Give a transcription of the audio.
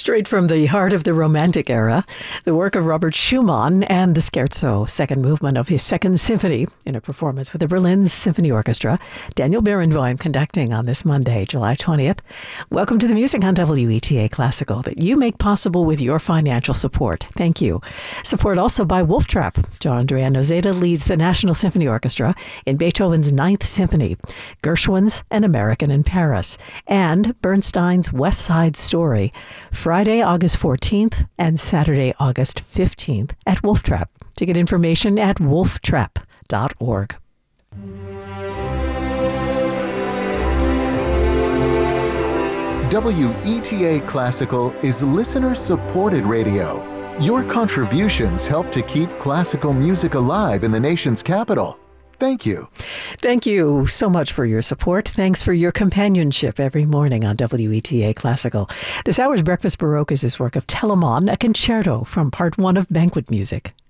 Straight from the heart of the Romantic era, the work of Robert Schumann and the Scherzo, second movement of his Second Symphony, in a performance with the Berlin Symphony Orchestra. Daniel Barenboim conducting on this Monday, July 20th. Welcome to the music on WETA Classical that you make possible with your financial support. Thank you. Support also by Wolf Trap. John Andrea Nozeda leads the National Symphony Orchestra in Beethoven's Ninth Symphony, Gershwin's An American in Paris, and Bernstein's West Side Story, Friday, August 14th and Saturday, August 15th at Wolf Trap. To get information at wolftrap.org. WETA Classical is listener-supported radio. Your contributions help to keep classical music alive in the nation's capital. Thank you. Thank you so much for your support. Thanks for your companionship every morning on WETA Classical. This hour's Breakfast Baroque is this work of Telemann, a concerto from Part 1 of Banquet Music.